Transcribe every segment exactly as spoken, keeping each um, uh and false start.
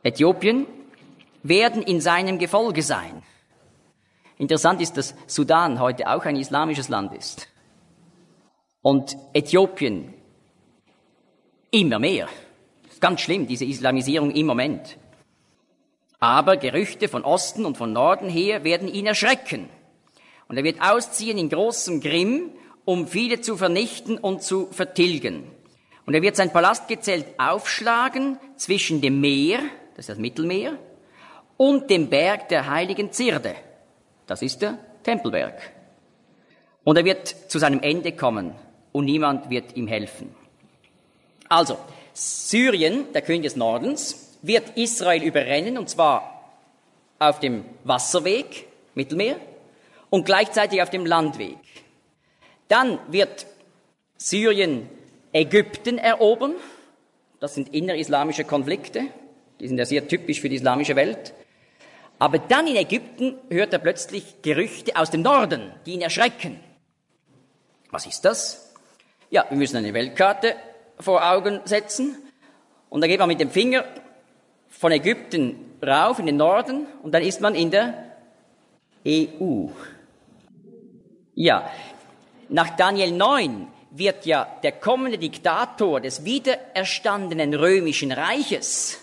Äthiopien werden in seinem Gefolge sein. Interessant ist, dass Sudan heute auch ein islamisches Land ist. Und Äthiopien immer mehr. Ganz schlimm, diese Islamisierung im Moment. Aber Gerüchte von Osten und von Norden her werden ihn erschrecken. Und er wird ausziehen in großem Grimm, um viele zu vernichten und zu vertilgen. Und er wird sein Palastgezelt aufschlagen zwischen dem Meer, das ist das Mittelmeer, und dem Berg der heiligen Zirde. Das ist der Tempelberg. Und er wird zu seinem Ende kommen und niemand wird ihm helfen. Also, Syrien, der König des Nordens, wird Israel überrennen, und zwar auf dem Wasserweg, Mittelmeer, und gleichzeitig auf dem Landweg. Dann wird Syrien Ägypten erobern. Das sind innerislamische Konflikte. Die sind ja sehr typisch für die islamische Welt. Aber dann in Ägypten hört er plötzlich Gerüchte aus dem Norden, die ihn erschrecken. Was ist das? Ja, wir müssen eine Weltkarte vor Augen setzen. Und dann geht man mit dem Finger von Ägypten rauf in den Norden und dann ist man in der E U. Ja, nach Daniel neun wird ja der kommende Diktator des wiedererstandenen römischen Reiches.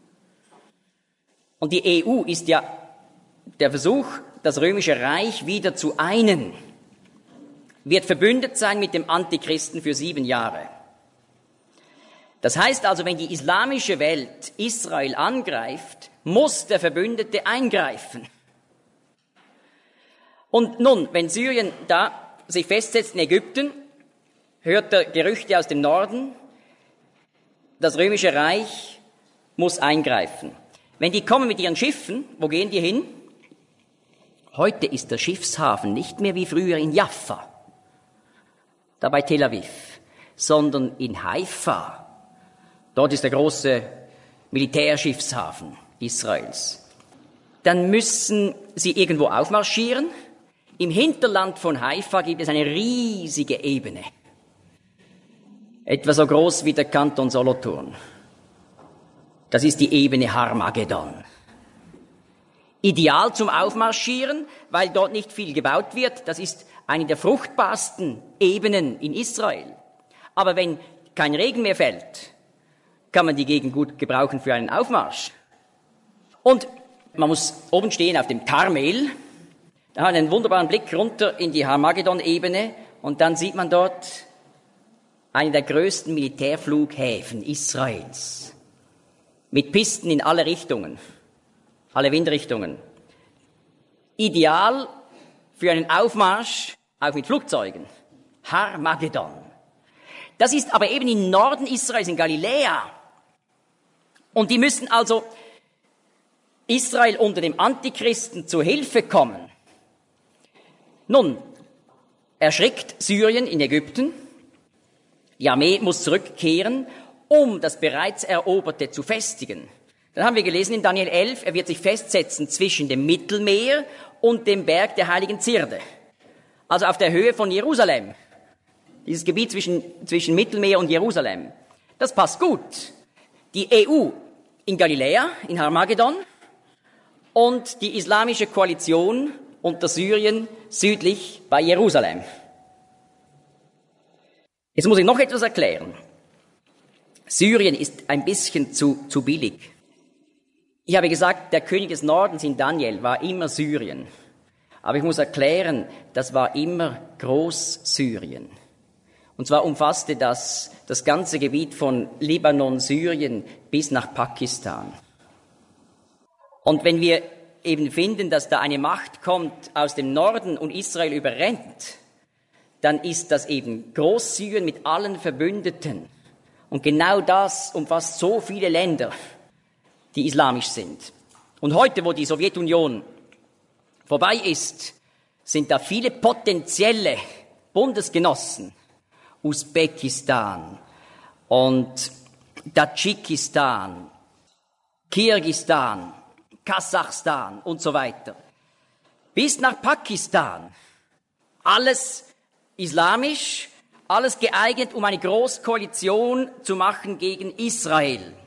Und die E U ist ja der Versuch, das römische Reich wieder zu einen, wird verbündet sein mit dem Antichristen für sieben Jahre. Das heißt also, wenn die islamische Welt Israel angreift, muss der Verbündete eingreifen. Und nun, wenn Syrien da sich festsetzt in Ägypten, hört er Gerüchte aus dem Norden, das römische Reich muss eingreifen. Wenn die kommen mit ihren Schiffen, wo gehen die hin? Heute ist der Schiffshafen nicht mehr wie früher in Jaffa, da bei Tel Aviv, sondern in Haifa. Dort ist der große Militärschiffshafen Israels. Dann müssen sie irgendwo aufmarschieren. Im Hinterland von Haifa gibt es eine riesige Ebene, etwa so groß wie der Kanton Solothurn. Das ist die Ebene Harmagedon. Ideal zum Aufmarschieren, weil dort nicht viel gebaut wird. Das ist eine der fruchtbarsten Ebenen in Israel. Aber wenn kein Regen mehr fällt, kann man die Gegend gut gebrauchen für einen Aufmarsch. Und man muss oben stehen auf dem Karmel. Da hat man einen wunderbaren Blick runter in die Harmagedon-Ebene und dann sieht man dort einen der größten Militärflughäfen Israels. Mit Pisten in alle Richtungen, alle Windrichtungen. Ideal für einen Aufmarsch, auch mit Flugzeugen. Harmagedon. Das ist aber eben im Norden Israels, in Galiläa. Und die müssen also Israel unter dem Antichristen zu Hilfe kommen. Nun, erschrickt Syrien in Ägypten. Die Armee muss zurückkehren, um das bereits Eroberte zu festigen. Dann haben wir gelesen in Daniel elf, er wird sich festsetzen zwischen dem Mittelmeer und dem Berg der heiligen Zirde. Also auf der Höhe von Jerusalem. Dieses Gebiet zwischen, zwischen Mittelmeer und Jerusalem. Das passt gut. Die E U in Galiläa, in Harmagedon, und die islamische Koalition unter Syrien südlich bei Jerusalem. Jetzt muss ich noch etwas erklären. Syrien ist ein bisschen zu, zu billig. Ich habe gesagt, der König des Nordens in Daniel war immer Syrien. Aber ich muss erklären, das war immer Großsyrien. Und zwar umfasste das das ganze Gebiet von Libanon, Syrien bis nach Pakistan. Und wenn wir eben finden, dass da eine Macht kommt aus dem Norden und Israel überrennt, dann ist das eben Großsyrien mit allen Verbündeten. Und genau das umfasst so viele Länder, die islamisch sind. Und heute, wo die Sowjetunion vorbei ist, sind da viele potenzielle Bundesgenossen. Usbekistan und Tadschikistan, Kirgisistan, Kasachstan und so weiter. Bis nach Pakistan. Alles islamisch, alles geeignet, um eine Großkoalition zu machen gegen Israel.